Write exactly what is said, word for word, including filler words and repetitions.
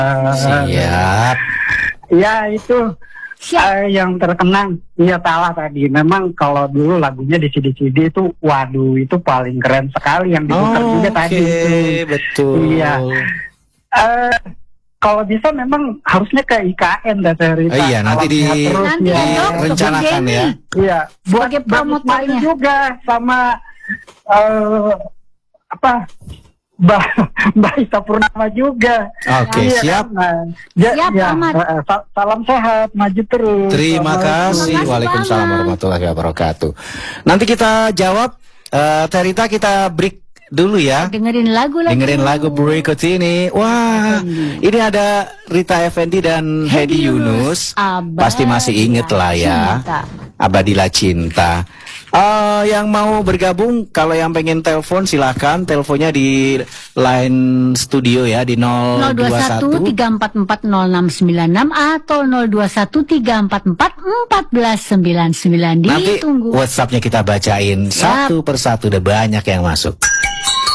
Siap. Ya itu uh, yang terkenang. Iya salah tadi. Memang kalau dulu lagunya di C D-C D itu, waduh itu paling keren sekali yang diputar oh, juga tadi itu. Oke, betul. Iya. Uh, kalau bisa memang harusnya ke I K N dah Rita. Oh, iya nanti di, terus, nanti ya. direncanakan ya. Iya. Buat sebagai promotornya juga sama uh, apa? Mbak Mbak Ita Purnama juga. Oke, iya, siap. Kan? Ya, Siap, ya, Ahmad. uh, sa salam sehat, maju terus. Terima kasih. kasih, Waalaikumsalam Ahmad. warahmatullahi wabarakatuh. Nanti kita jawab. Uh, Terita, kita break dulu ya. Dengerin lagu lagi. Dengerin lagu berikut ini. Wah, ini ada Rita Effendy dan Hedi Yunus. Abadilah Pasti masih inget lah ya. Cinta. Abadilah Cinta. Uh, yang mau bergabung, kalau yang pengen telepon silahkan. Teleponnya di line studio ya, di nol dua satu tiga empat empat nol enam sembilan enam atau nol dua satu tiga empat empat empat sembilan sembilan. Nanti Ditunggu. WhatsAppnya kita bacain Siap. satu persatu, udah banyak yang masuk.